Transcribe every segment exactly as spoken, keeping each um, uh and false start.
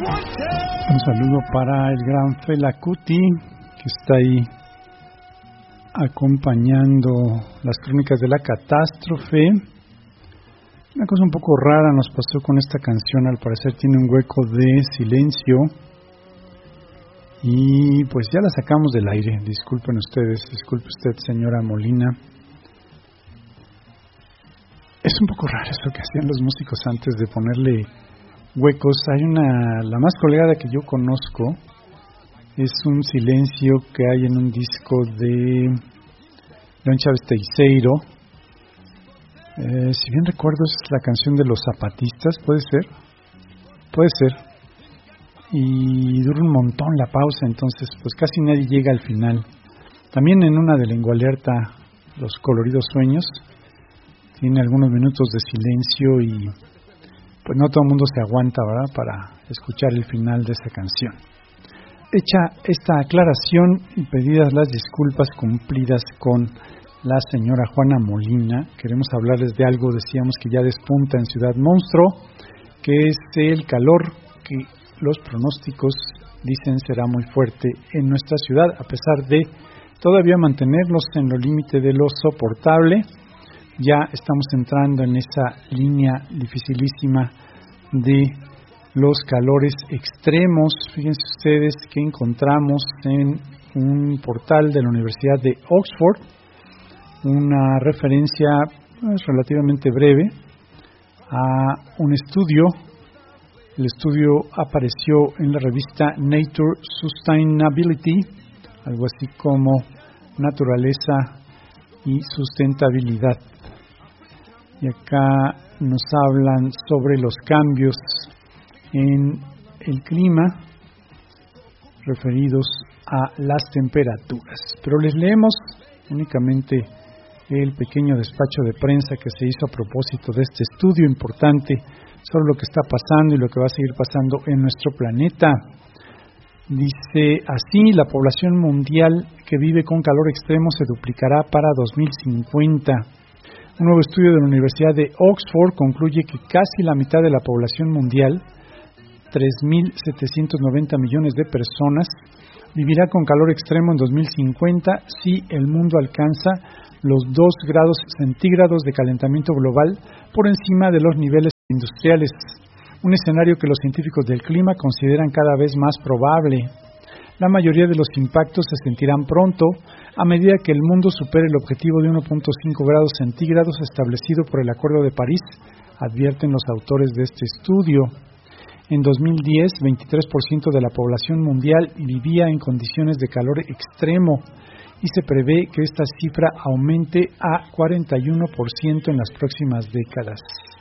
Un saludo para el gran Fela Kuti, que está ahí acompañando las crónicas de la catástrofe. Una cosa un poco rara nos pasó con esta canción, al parecer tiene un hueco de silencio y pues ya la sacamos del aire. Disculpen ustedes, disculpe usted, señora Molina. Es un poco raro eso que hacían los músicos antes de ponerle huecos. Hay una, la más colgada que yo conozco es un silencio que hay en un disco de León Chávez Teixeiro. Eh, si bien recuerdo, es la canción de Los Zapatistas, ¿puede ser? Puede ser. Y dura un montón la pausa, entonces pues casi nadie llega al final. También en una de Lengua Alerta, Los Coloridos Sueños, tiene algunos minutos de silencio y pues no todo el mundo se aguanta, ¿verdad?, para escuchar el final de esa canción. Hecha esta aclaración y pedidas las disculpas cumplidas con la señora Juana Molina, queremos hablarles de algo, decíamos que ya despunta en Ciudad Monstruo, que es el calor que los pronósticos dicen será muy fuerte en nuestra ciudad, a pesar de todavía mantenerlos en lo límite de lo soportable. Ya estamos entrando en esa línea dificilísima de los calores extremos. Fíjense ustedes que encontramos en un portal de la Universidad de Oxford una referencia pues, relativamente breve a un estudio. El estudio apareció en la revista Nature Sustainability, algo así como Naturaleza y Sustentabilidad. Y acá nos hablan sobre los cambios en el clima referidos a las temperaturas. Pero les leemos únicamente el pequeño despacho de prensa que se hizo a propósito de este estudio importante sobre lo que está pasando y lo que va a seguir pasando en nuestro planeta. Dice así: la población mundial que vive con calor extremo se duplicará para dos mil cincuenta. Un nuevo estudio de la Universidad de Oxford concluye que casi la mitad de la población mundial, tres mil setecientos noventa millones de personas, vivirá con calor extremo en dos mil cincuenta si el mundo alcanza los dos grados centígrados de calentamiento global por encima de los niveles industriales, un escenario que los científicos del clima consideran cada vez más probable. La mayoría de los impactos se sentirán pronto a medida que el mundo supere el objetivo de uno punto cinco grados centígrados establecido por el Acuerdo de París, advierten los autores de este estudio. En dos mil diez, veintitrés por ciento de la población mundial vivía en condiciones de calor extremo y se prevé que esta cifra aumente a cuarenta y uno por ciento en las próximas décadas.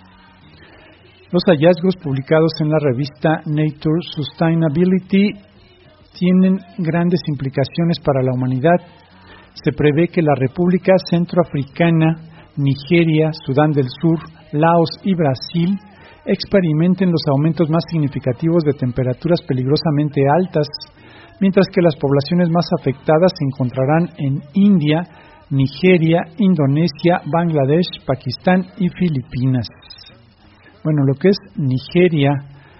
Los hallazgos publicados en la revista Nature Sustainability tienen grandes implicaciones para la humanidad. Se prevé que la República Centroafricana, Nigeria, Sudán del Sur, Laos y Brasil experimenten los aumentos más significativos de temperaturas peligrosamente altas, mientras que las poblaciones más afectadas se encontrarán en India, Nigeria, Indonesia, Bangladesh, Pakistán y Filipinas. Bueno, lo que es Nigeria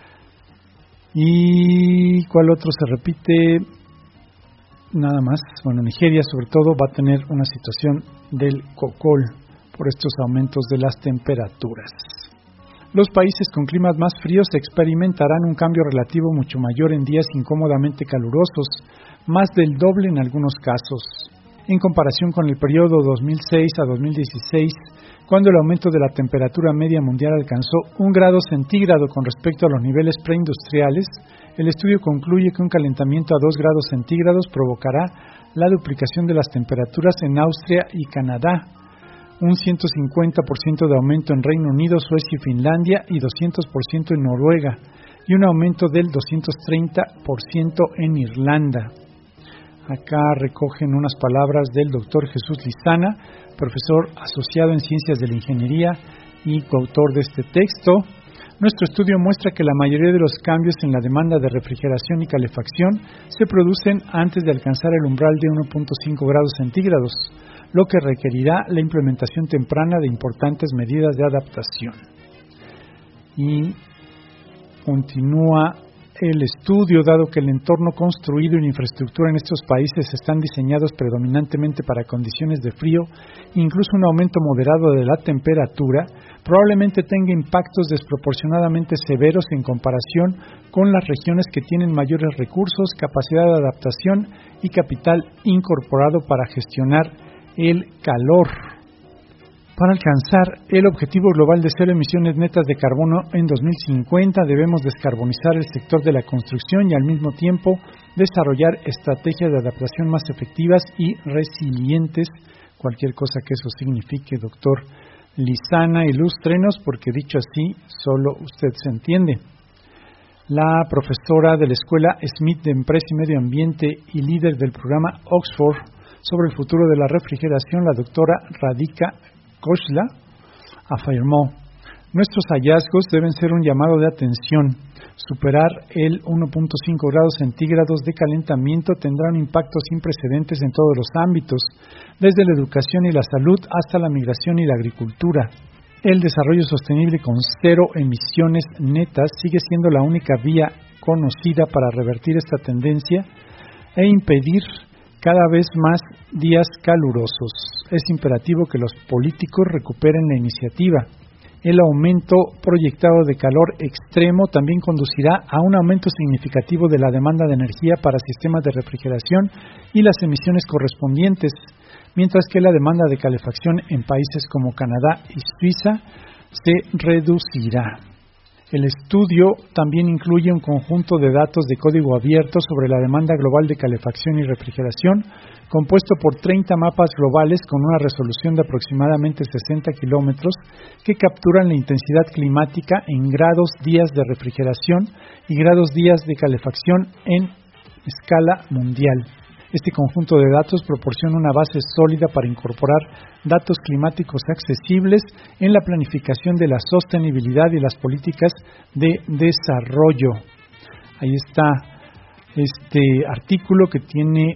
y ¿cuál otro se repite? Nada más. Bueno, Nigeria sobre todo va a tener una situación del cocol por estos aumentos de las temperaturas. Los países con climas más fríos experimentarán un cambio relativo mucho mayor en días incómodamente calurosos, más del doble en algunos casos. En comparación con el periodo dos mil seis a dos mil dieciséis, cuando el aumento de la temperatura media mundial alcanzó un grado centígrado con respecto a los niveles preindustriales, el estudio concluye que un calentamiento a dos grados centígrados provocará la duplicación de las temperaturas en Austria y Canadá, un ciento cincuenta por ciento de aumento en Reino Unido, Suecia y Finlandia y doscientos por ciento en Noruega, y un aumento del doscientos treinta por ciento en Irlanda. Acá recogen unas palabras del doctor Jesús Lizana, profesor asociado en Ciencias de la Ingeniería y coautor de este texto. Nuestro estudio muestra que la mayoría de los cambios en la demanda de refrigeración y calefacción se producen antes de alcanzar el umbral de uno punto cinco grados centígrados, lo que requerirá la implementación temprana de importantes medidas de adaptación. Y continúa el estudio, dado que el entorno construido y la infraestructura en estos países están diseñados predominantemente para condiciones de frío, incluso un aumento moderado de la temperatura probablemente tenga impactos desproporcionadamente severos en comparación con las regiones que tienen mayores recursos, capacidad de adaptación y capital incorporado para gestionar el calor. Para alcanzar el objetivo global de cero emisiones netas de carbono en dos mil cincuenta, debemos descarbonizar el sector de la construcción y al mismo tiempo desarrollar estrategias de adaptación más efectivas y resilientes, cualquier cosa que eso signifique, doctor Lizana, ilústrenos, porque dicho así, solo usted se entiende. La profesora de la Escuela Smith de Empresa y Medio Ambiente y líder del programa Oxford sobre el futuro de la refrigeración, la doctora Radhika Khosla, afirmó: nuestros hallazgos deben ser un llamado de atención. Superar el uno punto cinco grados centígrados de calentamiento tendrá un impacto sin precedentes en todos los ámbitos, desde la educación y la salud hasta la migración y la agricultura. El desarrollo sostenible con cero emisiones netas sigue siendo la única vía conocida para revertir esta tendencia e impedir cada vez más días calurosos. Es imperativo que los políticos recuperen la iniciativa. El aumento proyectado de calor extremo también conducirá a un aumento significativo de la demanda de energía para sistemas de refrigeración y las emisiones correspondientes, mientras que la demanda de calefacción en países como Canadá y Suiza se reducirá. El estudio también incluye un conjunto de datos de código abierto sobre la demanda global de calefacción y refrigeración, compuesto por treinta mapas globales con una resolución de aproximadamente sesenta kilómetros que capturan la intensidad climática en grados días de refrigeración y grados días de calefacción en escala mundial. Este conjunto de datos proporciona una base sólida para incorporar datos climáticos accesibles en la planificación de la sostenibilidad y las políticas de desarrollo. Ahí está este artículo que tiene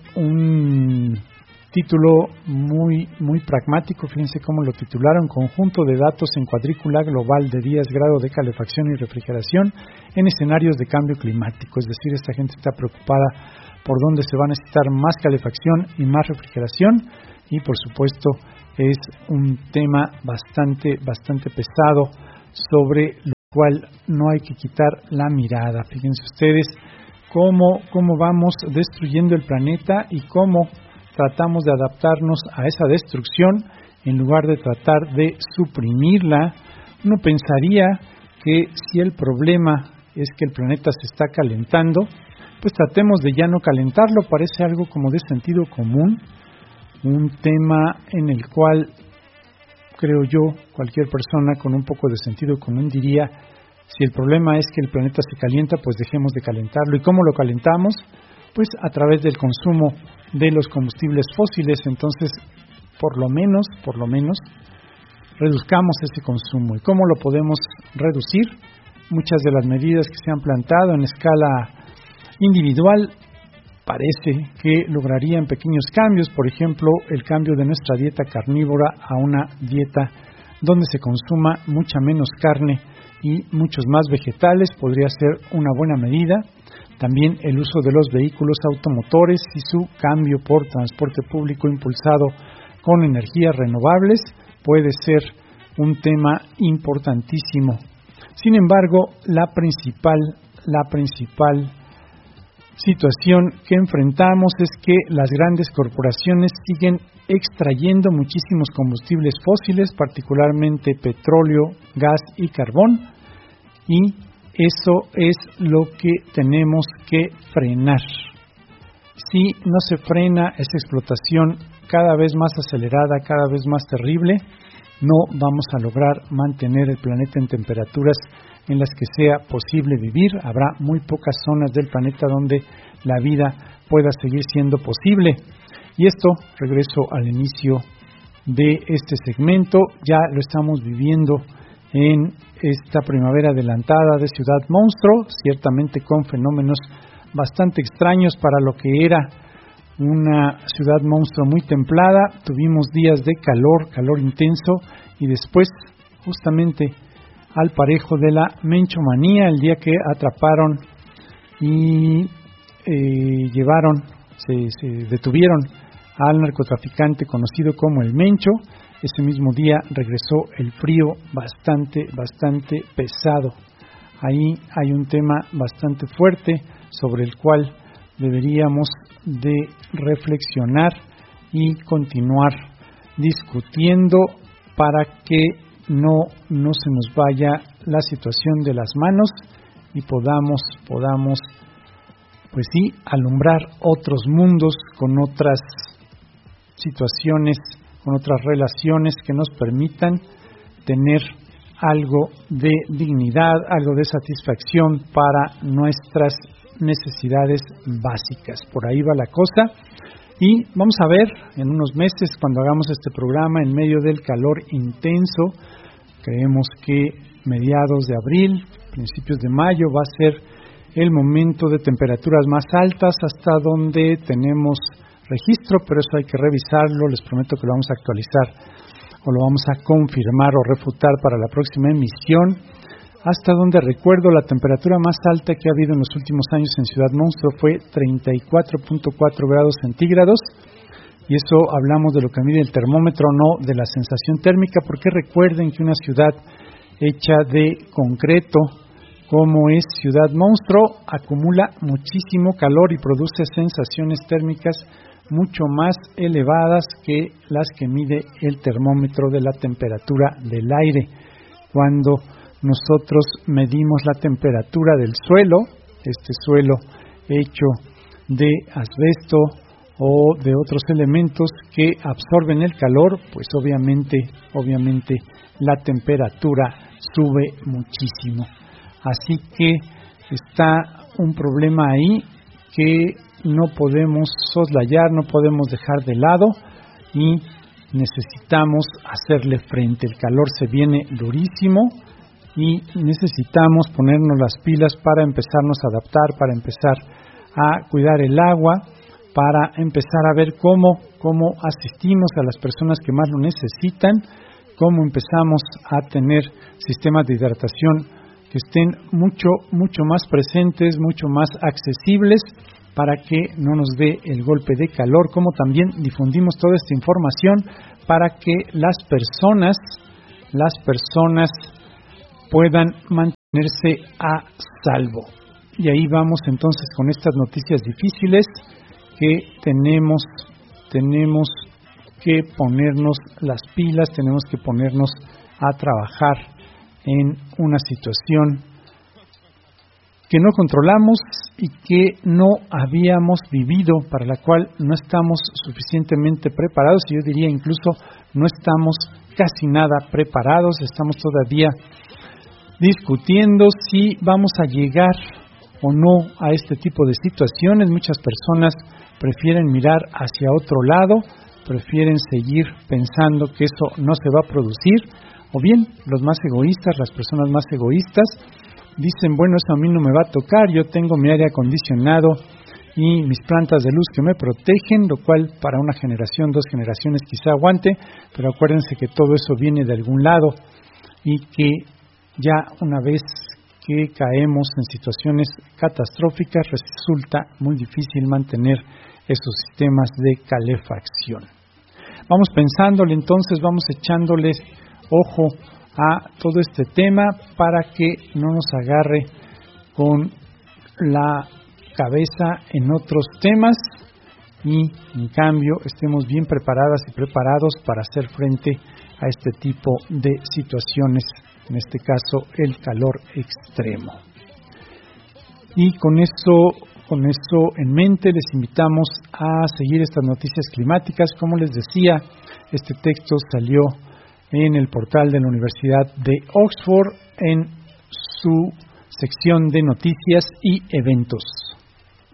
un título muy, muy pragmático. Fíjense cómo lo titularon: Conjunto de datos en cuadrícula global de días, grado de calefacción y refrigeración en escenarios de cambio climático. Es decir, esta gente está preocupada por dónde se va a necesitar más calefacción y más refrigeración, y por supuesto es un tema bastante, bastante pesado sobre lo cual no hay que quitar la mirada. Fíjense ustedes cómo, cómo vamos destruyendo el planeta y cómo tratamos de adaptarnos a esa destrucción en lugar de tratar de suprimirla. Uno pensaría que si el problema es que el planeta se está calentando, pues tratemos de ya no calentarlo. Parece algo como de sentido común, un tema en el cual creo yo cualquier persona con un poco de sentido común diría: si el problema es que el planeta se calienta, pues dejemos de calentarlo. ¿Y cómo lo calentamos? Pues a través del consumo de los combustibles fósiles. Entonces, por lo menos, por lo menos, reduzcamos ese consumo. ¿Y cómo lo podemos reducir? Muchas de las medidas que se han plantado en escala individual parece que lograrían pequeños cambios. Por ejemplo, el cambio de nuestra dieta carnívora a una dieta donde se consuma mucha menos carne y muchos más vegetales podría ser una buena medida. También el uso de los vehículos automotores y su cambio por transporte público impulsado con energías renovables puede ser un tema importantísimo. Sin embargo, la principal, la principal situación que enfrentamos es que las grandes corporaciones siguen extrayendo muchísimos combustibles fósiles, particularmente petróleo, gas y carbón, y eso es lo que tenemos que frenar. Si no se frena esa explotación cada vez más acelerada, cada vez más terrible, no vamos a lograr mantener el planeta en temperaturas en las que sea posible vivir. Habrá muy pocas zonas del planeta donde la vida pueda seguir siendo posible. Y esto, regreso al inicio de este segmento, ya lo estamos viviendo en esta primavera adelantada de Ciudad Monstruo, ciertamente con fenómenos bastante extraños para lo que era una ciudad monstruo muy templada. Tuvimos días de calor, calor intenso, y después, justamente al parejo de la menchomanía, el día que atraparon y eh, llevaron, se, se detuvieron al narcotraficante conocido como el Mencho. Ese mismo día regresó el frío bastante, bastante pesado. Ahí hay un tema bastante fuerte sobre el cual deberíamos de reflexionar y continuar discutiendo para que no, no se nos vaya la situación de las manos y podamos, podamos, pues sí, alumbrar otros mundos con otras situaciones, con otras relaciones que nos permitan tener algo de dignidad, algo de satisfacción para nuestras necesidades básicas. Por ahí va la cosa. Y vamos a ver en unos meses, cuando hagamos este programa en medio del calor intenso, creemos que mediados de abril, principios de mayo, va a ser el momento de temperaturas más altas hasta donde tenemos registro, pero eso hay que revisarlo. Les prometo que lo vamos a actualizar o lo vamos a confirmar o refutar para la próxima emisión. Hasta donde recuerdo, la temperatura más alta que ha habido en los últimos años en Ciudad Monstruo fue treinta y cuatro punto cuatro grados centígrados, y eso hablamos de lo que mide el termómetro, no de la sensación térmica, porque recuerden que una ciudad hecha de concreto, como es Ciudad Monstruo, acumula muchísimo calor y produce sensaciones térmicas mucho más elevadas que las que mide el termómetro de la temperatura del aire. Cuando nosotros medimos la temperatura del suelo, este suelo hecho de asbesto o de otros elementos que absorben el calor, pues obviamente, obviamente la temperatura sube muchísimo. Así que está un problema ahí que no podemos soslayar, no podemos dejar de lado y necesitamos hacerle frente. El calor se viene durísimo y necesitamos ponernos las pilas para empezarnos a adaptar, para empezar a cuidar el agua, para empezar a ver cómo, cómo asistimos a las personas que más lo necesitan, cómo empezamos a tener sistemas de hidratación que estén mucho, mucho más presentes, mucho más accesibles, para que no nos dé el golpe de calor, como también difundimos toda esta información para que las personas, las personas puedan mantenerse a salvo. Y ahí vamos entonces con estas noticias difíciles que tenemos, tenemos que ponernos las pilas, tenemos que ponernos a trabajar en una situación que no controlamos y que no habíamos vivido, para la cual no estamos suficientemente preparados, y yo diría incluso no estamos casi nada preparados. Estamos todavía discutiendo si vamos a llegar o no a este tipo de situaciones. Muchas personas prefieren mirar hacia otro lado, prefieren seguir pensando que eso no se va a producir, o bien los más egoístas, las personas más egoístas, dicen, bueno, eso a mí no me va a tocar, yo tengo mi aire acondicionado y mis plantas de luz que me protegen, lo cual para una generación, dos generaciones quizá aguante, pero acuérdense que todo eso viene de algún lado y que ya una vez que caemos en situaciones catastróficas resulta muy difícil mantener esos sistemas de calefacción. Vamos pensándole entonces, vamos echándole ojo a todo este tema para que no nos agarre con la cabeza en otros temas y en cambio estemos bien preparadas y preparados para hacer frente a este tipo de situaciones, en este caso el calor extremo. Y con eso, con eso en mente les invitamos a seguir estas noticias climáticas. Como les decía, este texto salió en el portal de la Universidad de Oxford en su sección de noticias y eventos.